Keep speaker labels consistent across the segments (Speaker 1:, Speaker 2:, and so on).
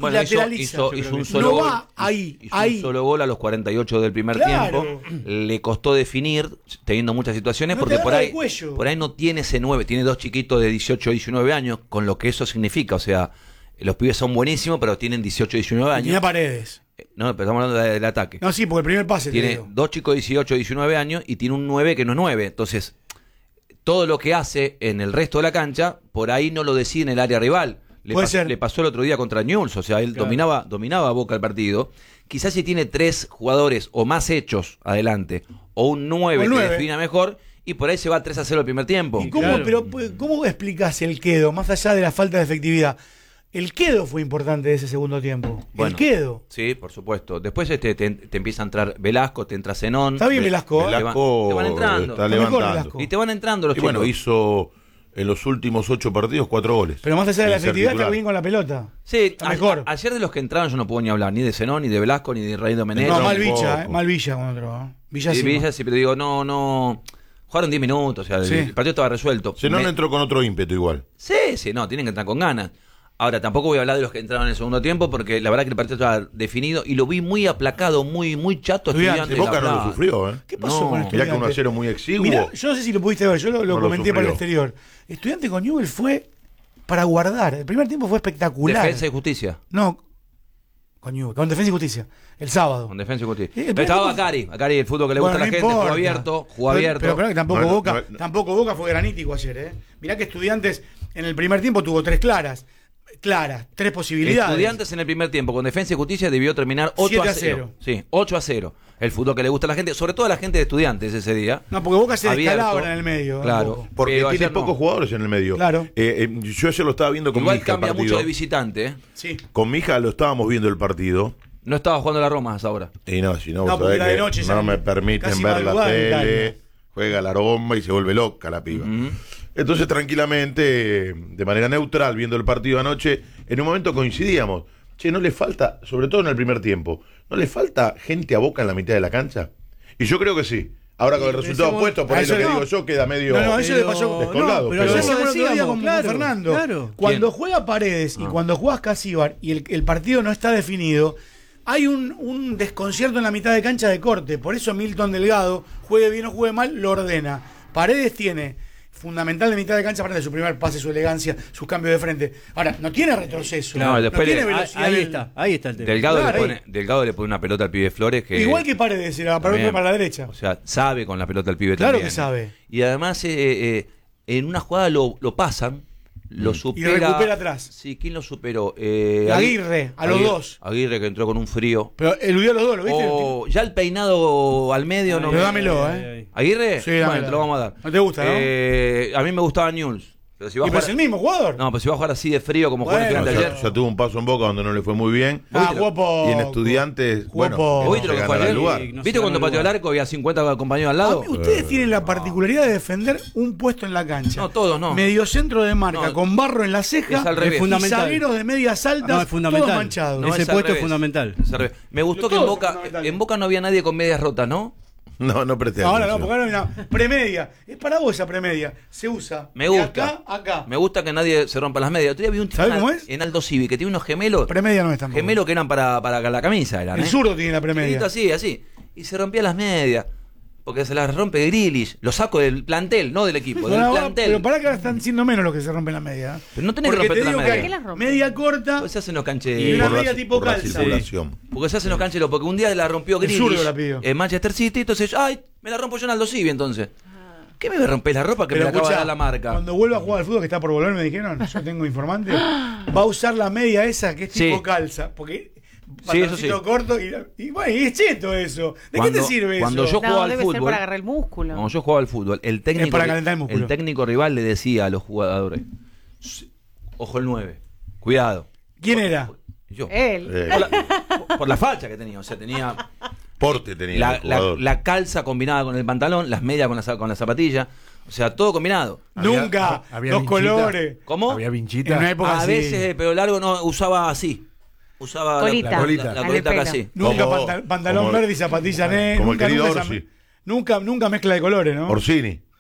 Speaker 1: Bueno,
Speaker 2: lateraliza.
Speaker 1: hizo un solo
Speaker 2: no
Speaker 1: gol.
Speaker 2: va ahí,
Speaker 1: Hizo
Speaker 2: ahí.
Speaker 1: un solo gol a los 48 del primer tiempo. Le costó definir, teniendo muchas situaciones,
Speaker 2: No
Speaker 1: porque
Speaker 2: te
Speaker 1: por
Speaker 2: agarra
Speaker 1: ahí,
Speaker 2: el cuello.
Speaker 1: por ahí no tiene ese 9. Tiene dos chiquitos de 18, 19 años, con lo que eso significa. O sea, los pibes son buenísimos, pero tienen 18, 19 años.
Speaker 2: Tenía Paredes.
Speaker 1: No, pero estamos hablando del ataque.
Speaker 2: No, sí, porque el primer pase te
Speaker 1: Tiene
Speaker 2: digo.
Speaker 1: dos chicos de 18, 19 años y tiene un 9 que no es 9. Entonces, todo lo que hace en el resto de la cancha, por ahí no lo decide en el área rival. Le pasó el otro día contra Newell's, o sea, él dominaba a Boca el partido. Quizás si tiene 3 jugadores o más hechos adelante, o un 9 que defina mejor, y por ahí se va 3-0 el primer tiempo.
Speaker 2: ¿Y cómo explicás el quedo, más allá de la falta de efectividad? El quedo fue importante de ese segundo tiempo.
Speaker 1: Bueno,
Speaker 2: el quedo.
Speaker 1: Sí, por supuesto. Después te empieza a entrar Velasco, te entra Zenón.
Speaker 2: Está bien Velasco.
Speaker 3: Velasco
Speaker 1: te van entrando.
Speaker 3: está levantando.
Speaker 1: Y te van entrando los
Speaker 3: y
Speaker 1: chicos.
Speaker 3: bueno, hizo en los últimos 8 partidos 4 goles.
Speaker 2: Pero más allá de la efectividad,
Speaker 3: titular.
Speaker 2: está bien con la pelota.
Speaker 1: Sí,
Speaker 2: Está mejor.
Speaker 1: Ayer de los que entraron yo no puedo ni hablar, ni de Zenón, ni de Velasco, ni de Raido Menezes.
Speaker 2: No,
Speaker 3: Tampoco.
Speaker 2: mal Villa con otro. Villa sí.
Speaker 1: Villa sí, pero digo, no. Jugaron 10 minutos, o sea, el partido estaba resuelto.
Speaker 3: Zenón entró con otro ímpetu igual.
Speaker 1: Sí, no, tienen que entrar con ganas. Ahora, tampoco voy a hablar de los que entraron en el segundo tiempo, porque la verdad que el partido estaba definido y lo vi muy aplacado, muy chato.
Speaker 2: Estudiantes.
Speaker 3: De Boca no lo sufrió, ¿eh?
Speaker 2: ¿Qué pasó con
Speaker 3: Mirá
Speaker 2: Estudiantes?
Speaker 3: que 1-0 muy exiguo.
Speaker 2: Mirá, yo no sé si lo pudiste ver, yo lo
Speaker 3: No lo
Speaker 2: comenté para el
Speaker 3: sufrió.
Speaker 2: exterior. Estudiante con Newell fue para guardar. El primer tiempo fue espectacular.
Speaker 1: Defensa y Justicia.
Speaker 2: No, con Newell, con Defensa y Justicia. El sábado.
Speaker 1: Con Defensa y Justicia.
Speaker 2: El
Speaker 1: Pero
Speaker 2: primer
Speaker 1: estaba
Speaker 2: tiempo-
Speaker 1: Bacari, el fútbol que le gusta a la gente, jugó abierto.
Speaker 2: Pero que tampoco
Speaker 3: No,
Speaker 2: Boca,
Speaker 3: no.
Speaker 2: tampoco Boca fue granítico ayer, ¿eh? Mirá que Estudiantes en el primer tiempo tuvo 3 claras, 3 posibilidades.
Speaker 1: Estudiantes en el primer tiempo con Defensa y Justicia debió terminar 8-0. Sí, 8-0. El fútbol que le gusta a la gente, sobre todo a la gente de Estudiantes ese día.
Speaker 2: No, porque Boca se
Speaker 1: Abierto.
Speaker 2: descalabra en el medio.
Speaker 1: Claro.
Speaker 2: un poco.
Speaker 3: Porque
Speaker 1: Pero
Speaker 3: tiene
Speaker 1: ayer no.
Speaker 3: pocos jugadores en el medio.
Speaker 2: Claro.
Speaker 3: Yo ayer lo estaba viendo con mi
Speaker 1: Igual
Speaker 3: hija el
Speaker 1: cambia
Speaker 3: partido.
Speaker 1: mucho de visitante, ¿eh?
Speaker 2: Sí.
Speaker 3: Con mi hija lo estábamos viendo el partido.
Speaker 1: No estaba jugando la Roma a esa hora.
Speaker 3: Y no, si no,
Speaker 2: No,
Speaker 3: vos
Speaker 2: porque
Speaker 3: sabés
Speaker 2: era de
Speaker 3: que
Speaker 2: noche,
Speaker 3: no
Speaker 2: ya
Speaker 3: me permiten
Speaker 2: casi
Speaker 3: ver la
Speaker 2: madrugada en
Speaker 3: tele,
Speaker 2: Italia.
Speaker 3: juega la bomba y se vuelve loca la piba. Entonces, tranquilamente, de manera neutral, viendo el partido anoche, en un momento coincidíamos. Che, ¿no le falta, sobre todo en el primer tiempo, no le falta gente a Boca en la mitad de la cancha? Y yo creo que sí. Ahora con el resultado
Speaker 2: decimos-
Speaker 3: opuesto, por
Speaker 2: a
Speaker 3: ahí
Speaker 2: eso
Speaker 3: lo que
Speaker 2: no.
Speaker 3: digo yo queda medio
Speaker 2: No, eso le pasó
Speaker 3: descolgado.
Speaker 2: No, pero
Speaker 3: pero-
Speaker 2: lo decíamos el otro día
Speaker 4: decíamos,
Speaker 2: con
Speaker 4: claro,
Speaker 2: Fernando.
Speaker 4: claro.
Speaker 2: Cuando juega Paredes y cuando juegas Casíbar y el partido no está definido, hay un desconcierto en la mitad de cancha de corte. Por eso Milton Delgado, juegue bien o juegue mal, lo ordena. Paredes tiene fundamental de mitad de cancha, aparte de su primer pase, su elegancia, sus cambios de frente. Ahora, no tiene retroceso.
Speaker 1: No, después
Speaker 2: tiene
Speaker 1: le-
Speaker 2: velocidad.
Speaker 4: Ahí está el tema.
Speaker 1: Delgado,
Speaker 2: Claro,
Speaker 1: Delgado le pone una pelota al pibe Flores que...
Speaker 2: Igual que Paredes, era para
Speaker 1: También.
Speaker 2: la derecha.
Speaker 1: O sea, sabe con la pelota el pibe
Speaker 2: Claro
Speaker 1: también.
Speaker 2: que sabe.
Speaker 1: Y además, en una jugada lo pasan, lo supera.
Speaker 2: Y recupera atrás.
Speaker 1: Sí, ¿quién lo superó?
Speaker 2: Aguirre, a los dos.
Speaker 1: Aguirre que entró con un frío.
Speaker 2: Pero eludió a los dos, ¿lo viste?
Speaker 1: Ya el peinado al medio no.
Speaker 2: Pero dámelo, ¿eh?
Speaker 1: ¿Aguirre?
Speaker 2: Sí,
Speaker 1: bueno,
Speaker 2: dámelo.
Speaker 1: te lo vamos a dar.
Speaker 2: ¿No te gusta, no?
Speaker 1: A mí me gustaba Newell's. Pero si va a
Speaker 2: ¿Y pero
Speaker 1: jugar...
Speaker 2: es el mismo jugador?
Speaker 1: No, pero si va a jugar así de frío como jugó en el
Speaker 2: Bueno,
Speaker 1: final de
Speaker 3: ya,
Speaker 1: ayer.
Speaker 3: ya tuvo un paso en Boca donde no le fue muy bien.
Speaker 2: Jugó poco.
Speaker 3: Y en Estudiantes,
Speaker 2: Jugó
Speaker 3: bueno,
Speaker 2: poco.
Speaker 1: ¿Viste lo que
Speaker 3: se
Speaker 1: fue
Speaker 3: ganará
Speaker 1: ayer?
Speaker 3: el lugar.
Speaker 4: Sí, no
Speaker 1: ¿Viste
Speaker 4: se
Speaker 1: cuando
Speaker 4: ganó el
Speaker 1: pateó el
Speaker 4: lugar.
Speaker 1: arco había 50 compañeros al lado?
Speaker 2: Ustedes tienen la particularidad de defender un puesto en la cancha.
Speaker 1: No, todos no.
Speaker 2: Mediocentro de marca,
Speaker 1: No.
Speaker 2: con barro en la ceja.
Speaker 1: Es al revés.
Speaker 2: y
Speaker 4: fundamental.
Speaker 2: zagueros de medias altas,
Speaker 4: No, es fundamental.
Speaker 2: todos manchados.
Speaker 1: No,
Speaker 4: Ese
Speaker 1: es al
Speaker 4: puesto es
Speaker 1: revés.
Speaker 4: fundamental.
Speaker 1: Es al revés. Me gustó que
Speaker 2: Todos
Speaker 1: en
Speaker 2: son
Speaker 1: Boca,
Speaker 2: fundamentales.
Speaker 1: en Boca no había nadie con medias rotas, ¿no?
Speaker 3: No presté
Speaker 2: Ahora no,
Speaker 3: atención.
Speaker 2: porque ahora hay una premedia. Es para vos esa premedia. Se usa.
Speaker 1: Me
Speaker 2: de
Speaker 1: gusta.
Speaker 2: acá.
Speaker 1: Me gusta que nadie se rompa las medias. Otro día vi un
Speaker 2: ¿Sabés cómo es?
Speaker 1: en Aldo Civi que tiene unos gemelos.
Speaker 2: Premedia no es tampoco.
Speaker 1: Gemelos que eran para la camisa. Eran,
Speaker 2: El zurdo tiene la premedia.
Speaker 1: Chiquitito así. Y se rompía las medias. Porque se las rompe Grealish. Lo saco del plantel, no del equipo. Del
Speaker 2: Pero,
Speaker 1: plantel.
Speaker 2: pero pará que ahora están siendo menos los que se rompen la media. ¿eh?
Speaker 1: Pero no tenés que
Speaker 2: Porque
Speaker 1: romperte
Speaker 2: te
Speaker 1: la
Speaker 2: digo que
Speaker 1: media.
Speaker 2: hay
Speaker 5: ¿Por qué las rompen?
Speaker 2: media corta.
Speaker 1: Pues se hacen los
Speaker 2: Y
Speaker 1: cancheros.
Speaker 2: una
Speaker 3: Por la-
Speaker 2: media tipo
Speaker 3: por la
Speaker 2: calza.
Speaker 3: circulación.
Speaker 1: Porque se hacen los cancheros. Porque un día la rompió
Speaker 2: El
Speaker 1: Grealish
Speaker 2: zurdo la pidió.
Speaker 1: en Manchester City. Entonces, ay, me la rompo yo en Aldo Civi entonces. ¿Qué me rompés la ropa que me la acaba de
Speaker 2: escuchá,
Speaker 1: dar la marca?
Speaker 2: Cuando vuelva a jugar al fútbol, que está por volver, me dijeron, yo tengo informante, va a usar la media esa que es tipo
Speaker 1: Sí.
Speaker 2: calza. Porque
Speaker 1: Sí, eso
Speaker 2: pantaloncito
Speaker 1: sí.
Speaker 2: corto y bueno, y es cheto eso. ¿De qué te sirve
Speaker 1: cuando
Speaker 2: eso?
Speaker 1: yo jugaba
Speaker 5: No,
Speaker 1: al
Speaker 5: debe ser
Speaker 1: fútbol,
Speaker 5: para agarrar el músculo.
Speaker 1: cuando yo jugaba al fútbol, el técnico,
Speaker 2: Es para calentar el músculo.
Speaker 1: el técnico rival le decía a los jugadores, ojo el 9, cuidado.
Speaker 2: ¿Quién era?
Speaker 1: Yo.
Speaker 5: Él.
Speaker 1: Por la facha que tenía, o sea, tenía
Speaker 3: Porte tenía el jugador.
Speaker 1: la calza combinada con el pantalón, las medias con la zapatilla, o sea, todo combinado.
Speaker 2: Nunca.
Speaker 6: había
Speaker 2: Los
Speaker 6: vinchita.
Speaker 2: colores.
Speaker 1: ¿Cómo?
Speaker 6: Había vinchita.
Speaker 2: En una época
Speaker 1: A
Speaker 2: así.
Speaker 1: veces el pelo largo no usaba así. Usaba
Speaker 5: Colita.
Speaker 1: la
Speaker 6: Colita.
Speaker 1: colita
Speaker 5: Al
Speaker 1: acá
Speaker 5: pelo.
Speaker 1: así.
Speaker 2: Nunca
Speaker 3: Como-
Speaker 2: pantalón
Speaker 3: como-
Speaker 2: verde y zapatilla negra.
Speaker 3: como el querido
Speaker 2: esa-
Speaker 3: Orsi.
Speaker 2: nunca mezcla de colores, ¿no?
Speaker 3: Orsini.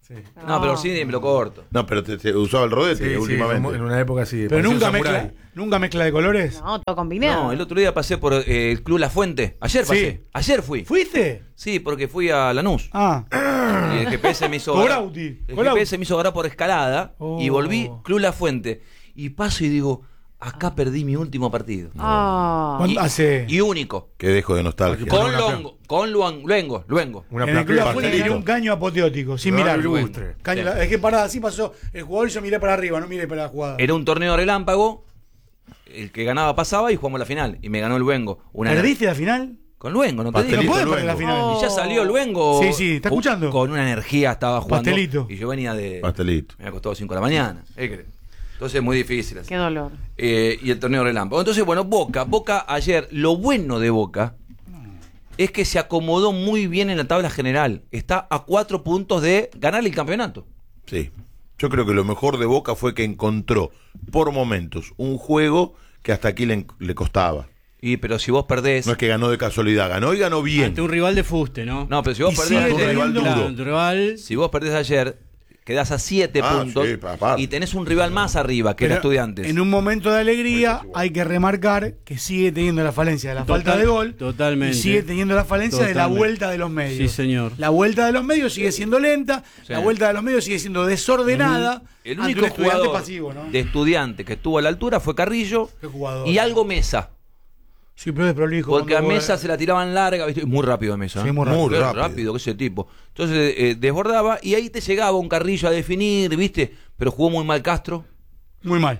Speaker 1: Sí. No, pero sí me lo corto.
Speaker 3: No, pero te usaba el rodete últimamente.
Speaker 4: En una época sí.
Speaker 2: Pero nunca mezcla de colores.
Speaker 5: No, todo combinado.
Speaker 1: No, el otro día pasé por el Club La Fuente. Ayer pasé.
Speaker 2: Sí.
Speaker 1: Ayer fui.
Speaker 2: ¿Fuiste?
Speaker 1: Sí, porque fui a Lanús.
Speaker 2: Ah.
Speaker 1: Y el GPS me hizo agarrar por escalada y volví Club La Fuente. Y paso y digo, acá perdí mi último partido. Y único.
Speaker 3: Que dejo de nostalgia.
Speaker 1: Con Luengo.
Speaker 2: En el Club La Fuente tiré un caño apoteótico, sin mirar. Es que parada, así pasó. El jugador y yo miré para arriba, no miré para la jugada.
Speaker 1: Era un torneo relámpago. El que ganaba pasaba y jugamos la final. Y me ganó el Luengo.
Speaker 2: ¿Perdiste la final?
Speaker 1: Con Luengo, no te digo.
Speaker 2: No podés perder la final.
Speaker 1: Y ya salió Luengo.
Speaker 2: Sí, ¿está escuchando?
Speaker 1: Con una energía estaba jugando.
Speaker 2: Pastelito.
Speaker 1: Y yo venía de...
Speaker 3: Pastelito.
Speaker 1: Me había costado 5 de la mañana. Entonces es muy difícil. Así.
Speaker 5: Qué dolor.
Speaker 1: Y el torneo relámpago. Entonces, bueno, Boca ayer, lo bueno de Boca es que se acomodó muy bien en la tabla general. Está a 4 puntos de ganar el campeonato.
Speaker 3: Sí. Yo creo que lo mejor de Boca fue que encontró por momentos un juego que hasta aquí le costaba.
Speaker 1: Pero si vos perdés...
Speaker 3: No es que ganó de casualidad, ganó y ganó bien.
Speaker 6: Ante un rival de fuste, ¿no?
Speaker 1: No, pero si vos perdés...
Speaker 3: un rival duro.
Speaker 1: Si vos perdés ayer, quedás a 7 puntos y tenés un rival más arriba que era Estudiantes.
Speaker 2: En un momento de alegría hay que remarcar que sigue teniendo la falencia de la falta de gol.
Speaker 6: Totalmente.
Speaker 2: Y sigue teniendo la falencia de la vuelta de los medios.
Speaker 6: Sí, señor.
Speaker 2: La vuelta de los medios sigue siendo lenta, la vuelta de los medios sigue siendo desordenada.
Speaker 1: El único jugador pasivo, ¿no? de Estudiante que estuvo a la altura fue Carrillo y algo Mesa.
Speaker 2: Sí, pero es prolijo.
Speaker 1: Porque a Mesa se la tiraban larga, ¿viste? Muy rápido Mesa.
Speaker 2: Sí, muy
Speaker 1: rápido que ese tipo. Entonces desbordaba y ahí te llegaba un Carrillo a definir, ¿viste? Pero jugó muy mal Castro.
Speaker 2: Muy mal.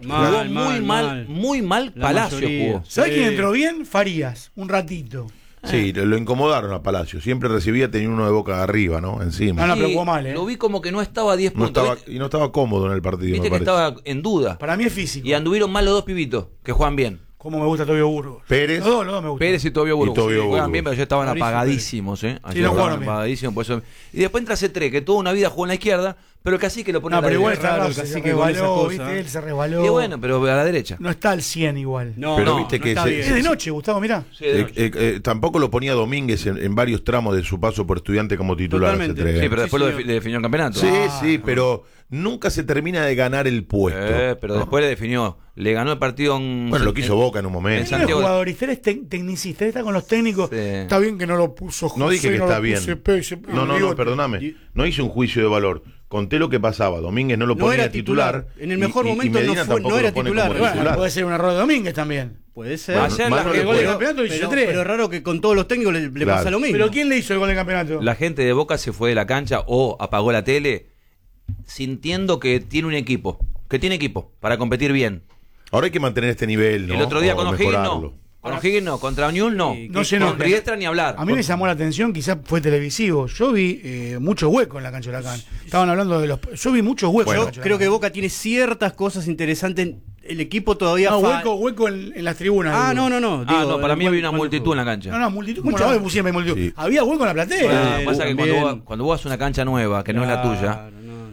Speaker 1: Muy mal Palacio jugó.
Speaker 2: ¿Sabes quién entró bien? Farías, un ratito.
Speaker 3: Sí, lo incomodaron a Palacio. Siempre recibía, tenía uno de Boca arriba, ¿no? Encima.
Speaker 2: No, pero jugó mal,
Speaker 1: Lo vi como que no estaba a 10 puntos.
Speaker 3: Y no estaba cómodo en el partido.
Speaker 1: Viste que estaba en duda.
Speaker 2: Para mí es físico.
Speaker 1: Y anduvieron mal los dos pibitos, que juegan bien.
Speaker 2: Cómo me gusta Tobio Burgos.
Speaker 3: Pérez.
Speaker 2: Los dos me gustan.
Speaker 1: Pérez y Tobio Burgos.
Speaker 2: Juegan
Speaker 1: bien, pero ya estaban apagadísimos,
Speaker 2: Sí, no jugaron
Speaker 1: apagadísimos, por eso. Y después entra C3, que toda una vida jugó en la izquierda, pero casi que lo pone a la
Speaker 2: pero igual
Speaker 1: derecha.
Speaker 2: está raro, se resbaló, ¿viste? Él se resbaló.
Speaker 1: Y bueno, pero a la derecha.
Speaker 2: No está al 100 igual.
Speaker 3: Pero viste que
Speaker 2: es de noche, Gustavo, mirá.
Speaker 3: Tampoco lo ponía Domínguez en varios tramos de su paso por Estudiante como titular.
Speaker 6: Totalmente.
Speaker 1: Sí, pero después le definió el campeonato.
Speaker 3: Sí, pero nunca se termina de ganar el puesto.
Speaker 1: Pero después le definió. Le ganó el partido
Speaker 3: Bueno, lo quiso Boca en un momento.
Speaker 2: Él es jugador, y él es tecnicista, él está con los técnicos. Sí. Está bien que no lo puso José,
Speaker 3: no dije que está bien. No, perdóname. No hice un juicio de valor. Conté lo que pasaba. Domínguez no lo ponía titular.
Speaker 6: En el mejor momento no era titular.
Speaker 2: Bueno, puede ser un error de Domínguez también.
Speaker 6: Puede ser.
Speaker 2: Ayer el gol del campeonato hizo 3.
Speaker 6: Pero es raro que con todos los técnicos le pasa lo mismo.
Speaker 2: ¿Pero quién le hizo el gol del campeonato?
Speaker 1: La gente de Boca se fue de la cancha o apagó la tele sintiendo que tiene un equipo. Que tiene equipo para competir bien.
Speaker 3: Ahora hay que mantener este nivel, ¿no?
Speaker 1: El otro día con O'Higgins no. Con O'Higgins no, contra Newell's no. Con Riestra ni hablar.
Speaker 2: A mí me llamó la atención, quizás fue televisivo. Yo vi mucho hueco en la cancha de Huracán. Estaban hablando de los... Yo vi muchos huecos.
Speaker 6: Yo creo que Boca tiene ciertas cosas interesantes. El equipo todavía...
Speaker 2: hueco en las tribunas.
Speaker 1: No. Para mí había una multitud en la cancha.
Speaker 2: No, multitud. ¿Cómo no? Pusieron multitud. Sí. Había hueco en la platea.
Speaker 1: Pasa que cuando vos vas a una cancha nueva, que no es la tuya,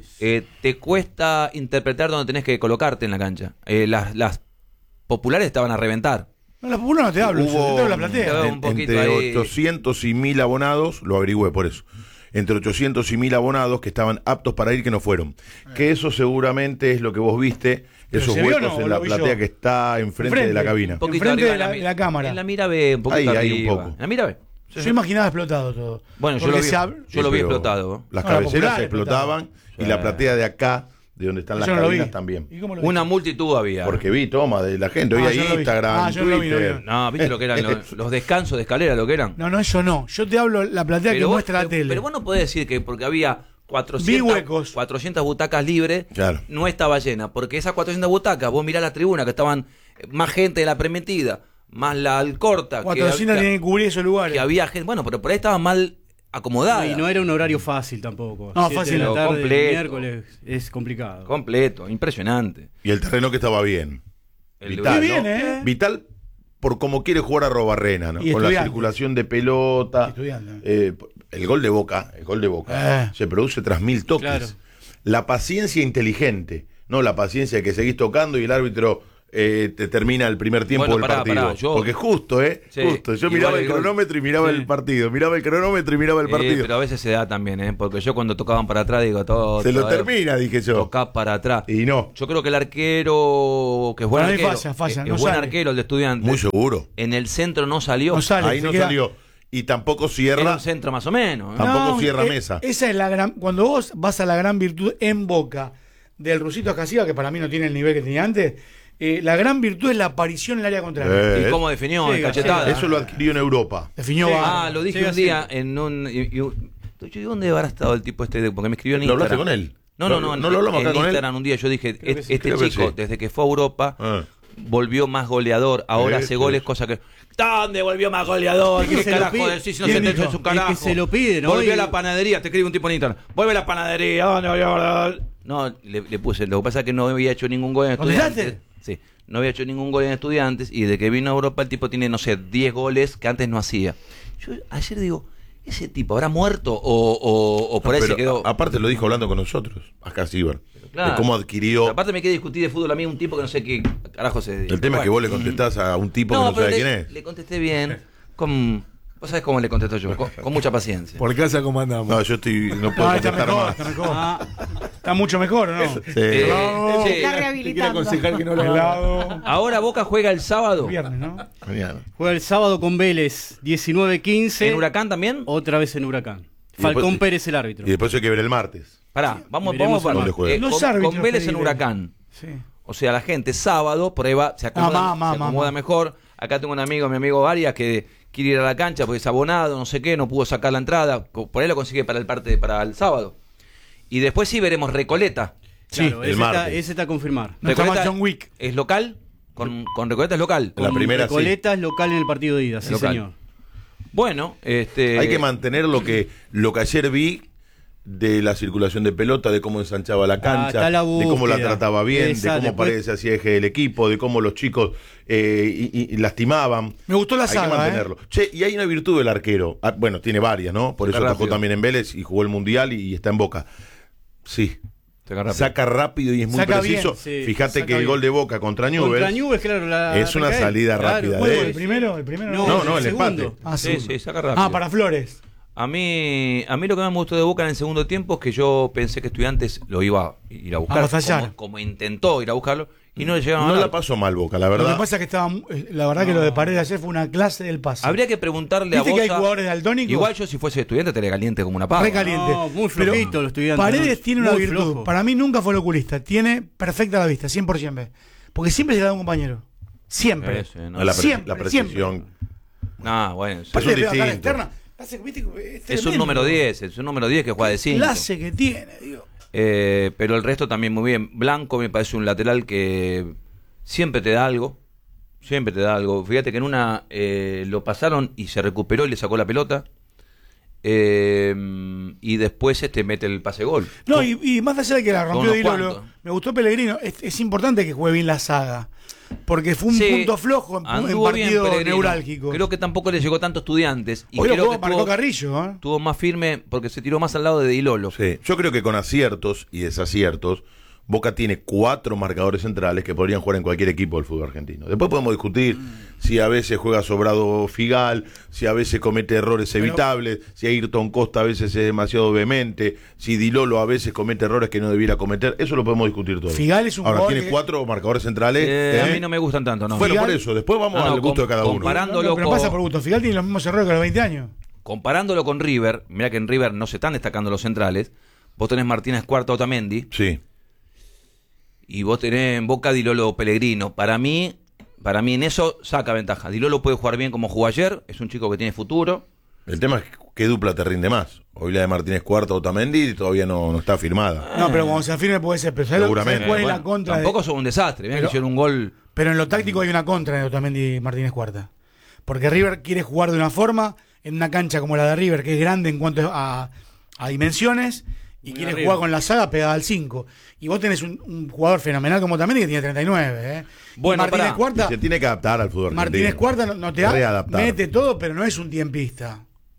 Speaker 1: te cuesta interpretar dónde tenés que colocarte en la cancha. Las populares estaban a reventar.
Speaker 2: No, las populares no te hablo,
Speaker 3: hubo
Speaker 2: la platea.
Speaker 3: Entre 800 y 1000 abonados, lo averigüé por eso. Entre 800 y 1000 abonados que estaban aptos para ir, que no fueron. Que eso seguramente es lo que vos viste, esos huecos en la platea que está enfrente de la cabina.
Speaker 2: Enfrente de la cámara.
Speaker 1: En la mira ve, un poquito
Speaker 3: ahí un poco.
Speaker 1: En la mira ve.
Speaker 2: Yo imaginaba explotado todo.
Speaker 1: Bueno, yo lo vi explotado.
Speaker 3: Las cabeceras se explotaban y la platea de acá, de donde están las cabinas también.
Speaker 1: Una multitud había.
Speaker 3: Porque vi, de la gente. Hoy hay Instagram, Twitter.
Speaker 1: No, ¿viste lo que eran los descansos de escalera, lo que eran?
Speaker 2: No, eso no. Yo te hablo la platea que muestra la tele.
Speaker 1: Pero vos no podés decir que porque había 400 butacas libres, no estaba llena. Porque esas 400 butacas, vos mirás la tribuna, que estaban más gente de la premetida, más la Alcorta.
Speaker 2: 400 tienen que cubrir esos lugares.
Speaker 1: Que había gente, bueno, pero por ahí estaba mal acomodada.
Speaker 6: Y no era un horario fácil tampoco.
Speaker 2: No, fácil.
Speaker 6: De la tarde,
Speaker 1: completo.
Speaker 6: Miércoles es complicado.
Speaker 1: Completo, impresionante.
Speaker 3: Y el terreno que estaba bien.
Speaker 2: Vital, bien,
Speaker 3: Vital por cómo quiere jugar a Robarrena, ¿no? Con la circulación de pelota. El gol de Boca se produce tras 1000 toques. Claro. La paciencia inteligente, no la paciencia de que seguís tocando y el árbitro te termina el primer tiempo del partido. Porque justo,
Speaker 1: Sí,
Speaker 3: justo. Yo miraba el cronómetro y miraba el partido. Miraba el cronómetro y miraba el partido.
Speaker 1: Pero a veces se da también, porque yo cuando tocaban para atrás digo todo.
Speaker 3: Se lo termina, dije yo.
Speaker 1: Tocar para atrás.
Speaker 3: Y no.
Speaker 1: Yo creo que el arquero, que es buen arquero,
Speaker 2: falla,
Speaker 1: es buen arquero el de Estudiantes.
Speaker 3: Muy seguro.
Speaker 1: En el centro no salió.
Speaker 2: No sale,
Speaker 3: Ahí no salió. Y tampoco cierra.
Speaker 1: Era un centro más o menos.
Speaker 3: Tampoco cierra Mesa.
Speaker 2: Esa es la gran. Cuando vos vas a la gran virtud en Boca del Rusito Escasiva, que para mí no tiene el nivel que tenía antes. La gran virtud es la aparición en el área contraria.
Speaker 1: ¿Y cómo definió?
Speaker 2: Sí,
Speaker 1: Cachetada.
Speaker 3: Eso lo adquirió en Europa.
Speaker 2: Definió
Speaker 1: lo dije un día en un. Yo digo, ¿dónde habrá estado el tipo este? Porque me escribió en
Speaker 3: ¿Lo
Speaker 1: Instagram.
Speaker 3: hablaste con él?
Speaker 1: No,
Speaker 3: ¿No lo hablamos acá
Speaker 1: en
Speaker 3: con
Speaker 1: Instagram
Speaker 3: él?
Speaker 1: un día yo dije, este
Speaker 3: creo que
Speaker 1: chico,
Speaker 3: sí.
Speaker 1: desde que fue a Europa, volvió más goleador, ahora hace goles, cosa que... ¿Dónde volvió más goleador? ¿Qué carajo decís? Si no se te echa su carajo.
Speaker 6: Es que se lo pide, ¿no?
Speaker 1: Volvió a la panadería, te escribe un tipo en Instagram. Vuelve a la panadería, ¿dónde volvió? No, le puse, lo que pasa es que no había hecho ningún gol en Estudiantes. Sí, no había hecho ningún gol en Estudiantes y desde que vino a Europa el tipo tiene, no sé, 10 goles que antes no hacía. Yo ayer digo, ¿ese tipo habrá muerto o por ahí se quedó?
Speaker 3: Aparte lo dijo hablando con nosotros, acá Ciber.
Speaker 1: Claro.
Speaker 3: De cómo adquirió.
Speaker 1: Pero aparte me quedé discutir de fútbol a mí un tipo que no sé qué carajo se dedica.
Speaker 3: El tema es que vos le contestás a un tipo que no sabe quién es.
Speaker 1: Le contesté bien, vos sabés cómo le contesto yo, con mucha paciencia.
Speaker 4: Por casa, ¿cómo andamos?
Speaker 3: No, yo no puedo
Speaker 2: está
Speaker 3: contestar
Speaker 2: mejor,
Speaker 3: más.
Speaker 2: está mejor. Está mucho mejor, ¿no?
Speaker 3: Sí.
Speaker 5: Se
Speaker 1: Sí.
Speaker 5: está
Speaker 4: Te quiero
Speaker 5: rehabilitando.
Speaker 4: aconsejar que no lo haga.
Speaker 2: Helado.
Speaker 1: Ahora Boca juega el sábado.
Speaker 2: Viernes, ¿no?
Speaker 3: Mañana.
Speaker 6: Juega el sábado con Vélez, 19-15.
Speaker 1: ¿En Huracán también?
Speaker 6: Otra vez en Huracán.
Speaker 3: Y
Speaker 6: Falcón
Speaker 3: después-
Speaker 6: Pérez el árbitro.
Speaker 3: Y después hay que ver el martes.
Speaker 1: Pará, vamos
Speaker 6: veremos
Speaker 1: a
Speaker 3: dónde juega.
Speaker 2: Los árbitros
Speaker 1: con Vélez
Speaker 2: que
Speaker 1: en
Speaker 2: diré.
Speaker 1: Huracán.
Speaker 2: Sí.
Speaker 1: O sea, la gente sábado por ahí se acomoda mejor. Acá tengo un amigo, mi amigo Arias, que quiere ir a la cancha porque es abonado, no sé qué, no pudo sacar la entrada. Por ahí lo consigue para el sábado. Y después sí veremos Recoleta.
Speaker 6: Claro,
Speaker 3: el
Speaker 6: ese
Speaker 3: martes.
Speaker 6: está a confirmar.
Speaker 2: No está
Speaker 1: Recoleta
Speaker 2: más John Wick.
Speaker 1: ¿Es local? Con Recoleta es local.
Speaker 3: La primera sí.
Speaker 6: Recoleta es local en el partido de ida, sí,
Speaker 1: Local.
Speaker 6: señor.
Speaker 1: Bueno,
Speaker 3: Hay que mantener lo que ayer vi de la circulación de pelota, de cómo ensanchaba la cancha,
Speaker 6: está la
Speaker 3: de cómo la
Speaker 6: búsqueda.
Speaker 3: trataba bien,
Speaker 6: Esa,
Speaker 3: de cómo
Speaker 6: después-
Speaker 3: Paredes hacía eje del equipo, de cómo los chicos y lastimaban.
Speaker 2: Me gustó la
Speaker 3: Hay
Speaker 2: saga,
Speaker 3: que mantenerlo. Che, y hay una virtud del arquero. Bueno, tiene varias, ¿no? Por eso
Speaker 1: Saca
Speaker 3: atajó
Speaker 1: rápido.
Speaker 3: también en Vélez y jugó el Mundial y está en Boca. Sí.
Speaker 1: saca rápido.
Speaker 3: Y es muy
Speaker 2: Saca
Speaker 3: preciso.
Speaker 6: bien, sí,
Speaker 3: Fíjate
Speaker 6: saca
Speaker 3: que el
Speaker 6: bien.
Speaker 3: gol de Boca contra Newell's
Speaker 6: Contra Newell's, claro.
Speaker 3: es una salida rápida
Speaker 2: ¿Cuál
Speaker 3: de
Speaker 2: fue
Speaker 3: él.
Speaker 2: el primero? ¿El primero?
Speaker 3: No, el
Speaker 6: segundo.
Speaker 3: empate.
Speaker 2: Ah,
Speaker 1: Sí,
Speaker 2: sí.
Speaker 1: saca rápido.
Speaker 2: Para Flores.
Speaker 1: A mí lo que más me gustó de Boca en el segundo tiempo es que yo pensé que Estudiantes lo iba a ir a buscar,
Speaker 2: Avasallar.
Speaker 1: como intentó ir a buscarlo, y no le llegaron a
Speaker 3: No
Speaker 1: ganar.
Speaker 3: la pasó mal Boca, la
Speaker 2: Lo que
Speaker 3: verdad.
Speaker 2: pasa es que estaba. La verdad que lo de Paredes ayer fue una clase del pase.
Speaker 1: Habría que preguntarle a
Speaker 2: ¿Viste que hay
Speaker 1: Bosa.
Speaker 2: jugadores daltónicos?
Speaker 1: Igual yo si fuese Estudiante estaría caliente como una pava.
Speaker 2: Re caliente.
Speaker 6: No, muy
Speaker 2: Pero
Speaker 6: flojito los estudiantes.
Speaker 2: Paredes
Speaker 6: ¿no?
Speaker 2: tiene una
Speaker 6: Muy
Speaker 2: virtud.
Speaker 6: flojo.
Speaker 2: Para mí nunca fue oculista. Tiene perfecta la vista, 100%. Porque siempre se le da un compañero. Siempre.
Speaker 1: Sí, no.
Speaker 3: La
Speaker 2: Siempre,
Speaker 3: precisión.
Speaker 1: No, bueno.
Speaker 2: Aparte
Speaker 3: un
Speaker 2: de pegar a la
Speaker 3: distinto.
Speaker 2: externa, ¿viste?
Speaker 1: Es un
Speaker 2: tremendo.
Speaker 1: número 10, es un número 10 que juega de 5.
Speaker 2: Clase que tiene, digo.
Speaker 1: Pero el resto también muy bien. Blanco me parece un lateral que siempre te da algo. Siempre te da algo. Fíjate que en una lo pasaron y se recuperó y le sacó la pelota. Y después mete el pase gol.
Speaker 2: No, y más allá de que la rompió
Speaker 1: unos
Speaker 2: Di Lolo,
Speaker 1: cuantos.
Speaker 2: me gustó Pellegrino. Es importante que juegue bien la saga. Porque fue un
Speaker 1: Sí,
Speaker 2: punto flojo en
Speaker 1: anduvo bien
Speaker 2: partido
Speaker 1: Pellegrino.
Speaker 2: neurálgico.
Speaker 1: Creo que tampoco le llegó tanto Estudiantes. Y
Speaker 2: Hoy lo
Speaker 1: creo
Speaker 2: jugó,
Speaker 1: que
Speaker 2: marcó Carrillo, ¿eh?
Speaker 1: tuvo más firme porque se tiró más al lado de Di Lolo.
Speaker 3: Sí. Yo creo que con aciertos y desaciertos, Boca tiene 4 marcadores centrales que podrían jugar en cualquier equipo del fútbol argentino. Después podemos discutir si a veces juega sobrado Figal, si a veces comete errores evitables, si Ayrton Costa a veces es demasiado vehemente, si Di Lolo a veces comete errores que no debiera cometer. Eso lo podemos discutir todo.
Speaker 2: Figal es un
Speaker 3: Ahora
Speaker 2: jugador
Speaker 3: tiene
Speaker 2: que-
Speaker 3: 4 marcadores centrales.
Speaker 1: A mí no me gustan tanto, ¿no?
Speaker 3: Bueno,
Speaker 2: Figal-
Speaker 3: por eso. Después vamos
Speaker 1: No,
Speaker 3: al gusto de cada uno.
Speaker 1: comparando-
Speaker 2: No, pero
Speaker 1: loco.
Speaker 2: pasa por gusto. Figal tiene los mismos errores que a los 20 años.
Speaker 1: Comparándolo con River, mira que en River no se están destacando los centrales. Vos tenés Martínez Cuarta, Otamendi,
Speaker 3: Sí.
Speaker 1: y vos tenés en Boca Di Lolo, Pellegrino. Para mí en eso saca ventaja. Di Lolo puede jugar bien como jugó ayer, es un chico que tiene futuro.
Speaker 3: El tema es qué dupla te rinde más. Hoy la de Martínez Cuarta Otamendi todavía no está firmada.
Speaker 2: No, pero cuando se afirme puede ser. Pero ¿sabes
Speaker 3: Seguramente.
Speaker 2: cuál es la
Speaker 1: Bueno,
Speaker 2: contra?
Speaker 1: tampoco son un desastre, mirá que
Speaker 2: Pero-
Speaker 1: hicieron un gol.
Speaker 2: Pero en lo táctico hay una contra de Otamendi y Martínez Cuarta. Porque River quiere jugar de una forma en una cancha como la de River, que es grande en cuanto a dimensiones, y
Speaker 6: Muy
Speaker 2: quiere
Speaker 6: arriba.
Speaker 2: jugar con la saga pegada al 5. Y vos tenés un jugador fenomenal como Otamendi que tiene 39.
Speaker 1: Bueno,
Speaker 2: Martínez
Speaker 1: pará.
Speaker 2: Cuarta,
Speaker 3: Y se tiene que adaptar al fútbol
Speaker 2: Martínez
Speaker 3: argentino.
Speaker 2: Cuarta no te da,
Speaker 3: Readaptar.
Speaker 2: mete todo, pero no es un tiempista.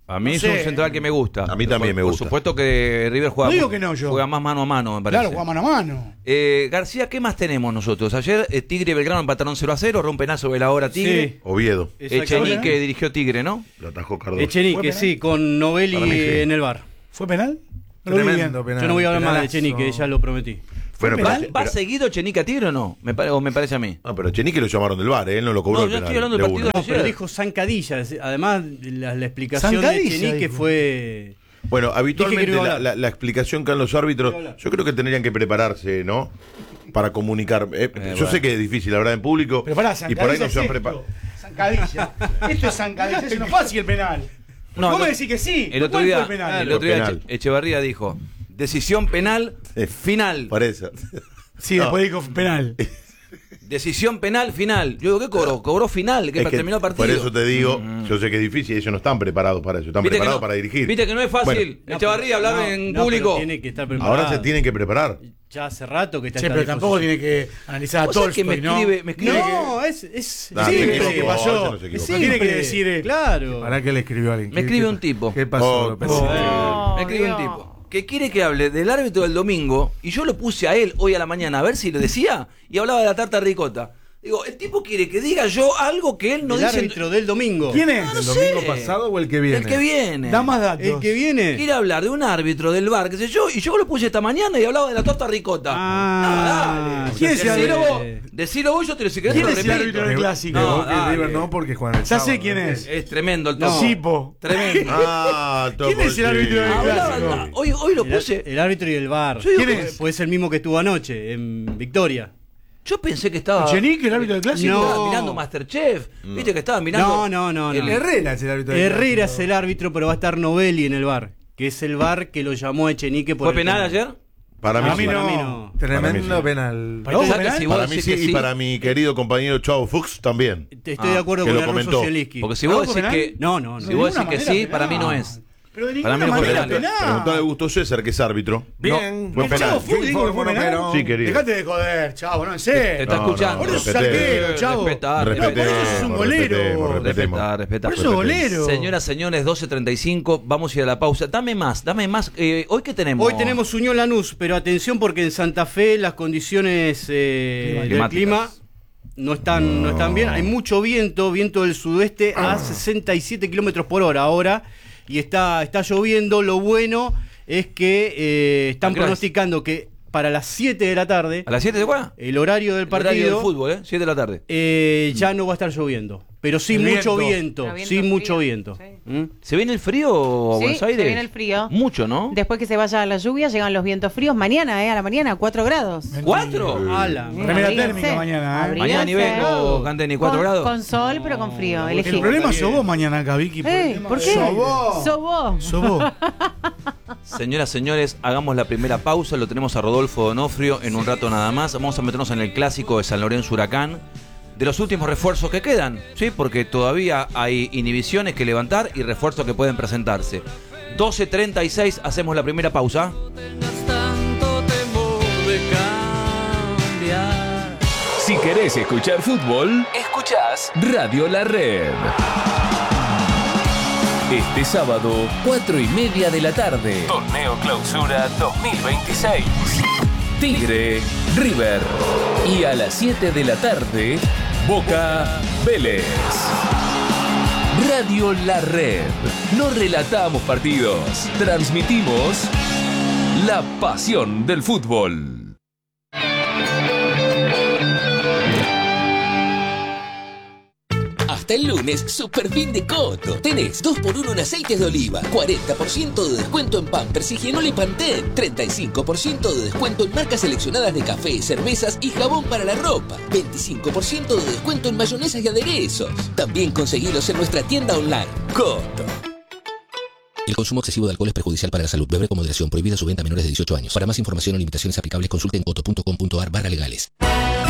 Speaker 1: A mí es un central que me gusta.
Speaker 3: A mí también me gusta.
Speaker 1: Por supuesto que River juega
Speaker 2: más
Speaker 1: mano a mano, me parece.
Speaker 2: Claro, juega mano a mano.
Speaker 1: García, ¿qué más tenemos nosotros? Ayer Tigre y Belgrano empataron 0-0, rompe un penazo de la hora Tigre.
Speaker 6: Sí.
Speaker 3: Oviedo.
Speaker 1: Echenique dirigió Tigre, ¿no?
Speaker 3: Lo atajó Cardoso.
Speaker 6: Echenique, sí, con Novelli en el bar.
Speaker 2: ¿Fue penal?
Speaker 4: Tremendo penal.
Speaker 6: Yo no voy a hablar más de Echenique, ya lo prometí.
Speaker 3: Bueno,
Speaker 1: ¿Va seguido Echenique a Tigre o no? Me parece a mí.
Speaker 3: No, pero Echenique lo llamaron del bar, él no lo cobró.
Speaker 1: No,
Speaker 3: el
Speaker 1: yo
Speaker 3: penal,
Speaker 1: estoy hablando del partido de
Speaker 6: No, pero
Speaker 1: ayer.
Speaker 6: dijo zancadilla. Además, la explicación de
Speaker 2: Zancadilla,
Speaker 6: Echenique
Speaker 2: dijo.
Speaker 6: fue...
Speaker 3: Bueno, habitualmente
Speaker 6: Dije que no iba a hablar.
Speaker 3: la explicación que dan los árbitros, yo creo que tendrían que prepararse, ¿no? Para comunicar. Yo sé que es difícil hablar en público.
Speaker 2: Pero pará,
Speaker 3: y por ahí
Speaker 2: zancadilla
Speaker 3: no se han
Speaker 2: es
Speaker 3: preparado.
Speaker 2: esto. Zancadilla. Esto es zancadilla, eso no es fácil el penal. Vos me decís que sí.
Speaker 1: El otro
Speaker 2: ¿Cuál
Speaker 1: día,
Speaker 2: fue el penal?
Speaker 1: el otro día
Speaker 3: Penal.
Speaker 1: Echevarría dijo, decisión penal, final.
Speaker 3: Por eso.
Speaker 2: Sí, después dijo penal.
Speaker 1: Decisión penal, final. Yo digo, ¿qué cobró? Cobró final, que
Speaker 3: Es que
Speaker 1: terminó el partido.
Speaker 3: por eso te digo, yo sé que es difícil, ellos no están preparados para eso, están preparados para dirigir.
Speaker 1: Viste que no es fácil.
Speaker 3: Bueno,
Speaker 1: Echevarría hablar en público.
Speaker 6: Tiene que estar preparado.
Speaker 3: ahora se tienen que preparar.
Speaker 6: Ya hace rato que está
Speaker 2: Che,
Speaker 6: esta
Speaker 2: pero tampoco
Speaker 6: disposición.
Speaker 2: tiene que analizar a
Speaker 1: ¿Vos sabés
Speaker 2: Tolstoy,
Speaker 1: que me
Speaker 2: ¿no?
Speaker 1: escribe
Speaker 6: No, es
Speaker 3: No,
Speaker 2: sí,
Speaker 3: se
Speaker 2: pero
Speaker 3: equivocó,
Speaker 2: ¿qué pasó?
Speaker 3: no se equivocó.
Speaker 6: Sí,
Speaker 2: Tiene que decir,
Speaker 6: claro.
Speaker 4: ¿Para qué le escribió a alguien?
Speaker 1: Me escribe un tipo.
Speaker 4: ¿Qué pasó?
Speaker 1: Me escribe un tipo que quiere que hable del árbitro del domingo y yo lo puse a él hoy a la mañana a ver si lo decía y hablaba de la tarta ricota. Digo, el tipo quiere que diga yo algo que él no
Speaker 6: El
Speaker 1: dice.
Speaker 6: árbitro del domingo.
Speaker 2: ¿Quién es?
Speaker 1: No
Speaker 4: ¿El
Speaker 1: sé.
Speaker 4: domingo pasado o el que viene?
Speaker 1: El que viene.
Speaker 2: Da más datos.
Speaker 6: El que viene.
Speaker 1: Quiere hablar de un árbitro del bar, qué sé yo, y yo lo puse esta mañana y hablaba de la torta ricota.
Speaker 6: Ah,
Speaker 1: dale.
Speaker 2: ¿quién es el
Speaker 1: Decilo
Speaker 2: árbitro?
Speaker 1: vos, decilo vos, yo te lo si querés
Speaker 2: ¿Quién
Speaker 1: te lo
Speaker 2: es el
Speaker 1: repito.
Speaker 2: árbitro del clásico?
Speaker 4: De
Speaker 1: No,
Speaker 4: Boca y
Speaker 1: dale.
Speaker 4: River no, porque juegan el
Speaker 2: Ya
Speaker 4: sábado.
Speaker 2: sé quién es.
Speaker 1: Es tremendo el
Speaker 6: No.
Speaker 1: topo.
Speaker 2: Sipo.
Speaker 1: Tremendo.
Speaker 2: ¿Quién es el árbitro del
Speaker 1: Hablaba-
Speaker 2: clásico?
Speaker 1: hoy lo puse.
Speaker 6: El árbitro y el bar.
Speaker 1: Yo digo,
Speaker 2: ¿Quién es?
Speaker 6: Puede ser el mismo que estuvo anoche en Victoria.
Speaker 1: Yo pensé que estaba.
Speaker 2: ¿Echenique, el árbitro del clásico?
Speaker 6: No.
Speaker 1: Estaba mirando Masterchef. Viste que estaba mirando.
Speaker 6: No.
Speaker 4: Herrera es el árbitro. del
Speaker 6: Herrera
Speaker 4: clásico.
Speaker 6: es el árbitro, pero va a estar Novelli en el bar. Que es el bar que lo llamó Echenique por
Speaker 1: ¿Fue
Speaker 6: el
Speaker 1: penal
Speaker 6: tema.
Speaker 1: ayer?
Speaker 3: Para mí,
Speaker 2: Para mí
Speaker 3: sí.
Speaker 6: Para mí
Speaker 2: no.
Speaker 6: no.
Speaker 4: Tremendo
Speaker 3: Para mí sí.
Speaker 4: penal.
Speaker 2: ¿Para vos
Speaker 1: O sea, que
Speaker 2: penal?
Speaker 1: si vos
Speaker 3: Para mí
Speaker 1: decís
Speaker 3: sí,
Speaker 1: que
Speaker 3: y
Speaker 1: sí.
Speaker 3: para mi querido compañero Chavo Fuchs también.
Speaker 6: Estoy de acuerdo
Speaker 3: que
Speaker 6: con
Speaker 3: lo
Speaker 6: el ruso
Speaker 3: comentó.
Speaker 6: Zielinski.
Speaker 1: Porque si
Speaker 2: ¿No
Speaker 1: vos
Speaker 2: fue
Speaker 1: decís
Speaker 2: penal?
Speaker 1: que.
Speaker 6: No.
Speaker 1: Si vos
Speaker 2: De
Speaker 1: decís que
Speaker 2: ninguna
Speaker 1: sí,
Speaker 2: manera
Speaker 1: para mí no
Speaker 2: penal.
Speaker 1: es.
Speaker 2: Pero de
Speaker 1: Para
Speaker 2: ninguna
Speaker 1: mí no fue
Speaker 2: manera
Speaker 1: penal.
Speaker 3: Preguntale a
Speaker 2: penal.
Speaker 3: Augusto César, que es árbitro.
Speaker 4: Bien.
Speaker 3: Fue
Speaker 2: El
Speaker 3: penal.
Speaker 2: Chavo Fuchs dijo que fue
Speaker 4: Informo,
Speaker 2: penal.
Speaker 4: pero-
Speaker 3: Sí, querido.
Speaker 2: Dejate de joder, chavo, no, en
Speaker 1: Te
Speaker 2: serio.
Speaker 1: está
Speaker 3: No,
Speaker 1: escuchando.
Speaker 2: Por eso es
Speaker 3: respetemos.
Speaker 2: arquero, chavo.
Speaker 1: Respetar,
Speaker 2: No, por eso es un golero.
Speaker 3: Respetemos.
Speaker 1: Respetá.
Speaker 2: Por eso es golero.
Speaker 1: Señoras, señores, 12:35, vamos a ir a la pausa. Dame más. ¿Hoy qué tenemos?
Speaker 6: Hoy tenemos Unión Lanús, pero atención porque en Santa Fe las condiciones del
Speaker 1: Climáticas.
Speaker 6: clima no están bien. Hay mucho viento del sudeste a 67 kilómetros por hora ahora y está lloviendo. Lo bueno es que están
Speaker 1: ¿A qué hora es?
Speaker 6: pronosticando que para las 7 de la tarde,
Speaker 1: ¿A las 7 se juega?
Speaker 6: el horario del
Speaker 1: El horario del
Speaker 6: partido,
Speaker 1: fútbol, 7 de la tarde.
Speaker 6: ya no va a estar lloviendo. Pero sí
Speaker 2: El
Speaker 6: mucho
Speaker 2: viento.
Speaker 6: viento.
Speaker 5: Pero viento
Speaker 6: Sí,
Speaker 5: frío,
Speaker 6: mucho viento.
Speaker 5: sí.
Speaker 6: ¿Mm?
Speaker 1: ¿Se viene el frío a
Speaker 5: Sí,
Speaker 1: Buenos
Speaker 5: se
Speaker 1: Aires?
Speaker 5: viene el frío.
Speaker 1: Mucho, ¿no?
Speaker 5: Después que se vaya la lluvia, llegan los vientos fríos. Mañana, a la mañana, 4 grados.
Speaker 1: ¿4?
Speaker 6: Ala.
Speaker 2: Remera
Speaker 5: Abríguense.
Speaker 2: térmica mañana, ¿eh?
Speaker 1: Mañana ni vengo, cante ni 4 grados.
Speaker 5: Con sol, pero con frío. Elegí.
Speaker 2: El problema sos vos mañana acá, Vicky.
Speaker 5: ¿Por qué?
Speaker 2: Sos vos.
Speaker 5: Sobó.
Speaker 1: Señoras, señores, hagamos la primera pausa. Lo tenemos a Rodolfo Donofrio en un rato nada más. Vamos a meternos en el clásico de San Lorenzo Huracán. De los últimos refuerzos que quedan, ¿sí? Porque todavía hay inhibiciones que levantar y refuerzos que pueden presentarse. 12:36, hacemos la primera pausa.
Speaker 7: Si querés escuchar fútbol, escuchás Radio La Red. Este sábado, 4:30 de la tarde. Torneo Clausura 2026. Tigre, River. Y a las 7 de la tarde, Boca, Vélez. Radio La Red. No relatamos partidos, transmitimos la pasión del fútbol.
Speaker 8: Hasta el lunes, super fin de Coto. Tenés 2x1 en aceites de oliva, 40% de descuento en Pampers, Higienol y Pantene, 35% de descuento en marcas seleccionadas de café, cervezas y jabón para la ropa, 25% de descuento en mayonesas y aderezos. También conseguilos en nuestra tienda online, Coto. El consumo excesivo de alcohol es perjudicial para la salud. Beber con moderación. Prohibida su venta a menores de 18 años. Para más información o limitaciones aplicables, consulte en coto.com.ar/legales.